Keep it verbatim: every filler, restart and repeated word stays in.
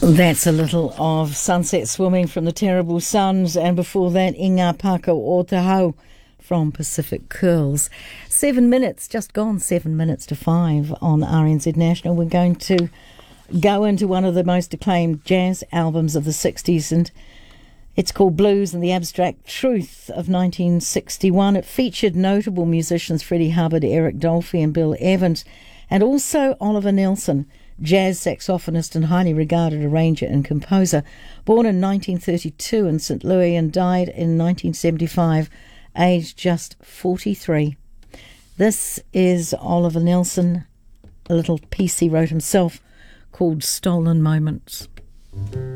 That's a little of Sunset Swimming from the Terrible Sons, and before that, Inga Pako o Te Hau from Pacific Curls. Seven minutes, just gone seven minutes to five on R N Z National. We're going to go into one of the most acclaimed jazz albums of the sixties, and it's called Blues and the Abstract Truth of nineteen sixty-one. It featured notable musicians Freddie Hubbard, Eric Dolphy and Bill Evans, and also Oliver Nelson, jazz saxophonist and highly regarded arranger and composer, born in nineteen thirty-two in Saint Louis and died in nineteen seventy-five, aged just forty-three. This is Oliver Nelson, a little piece he wrote himself called Stolen Moments.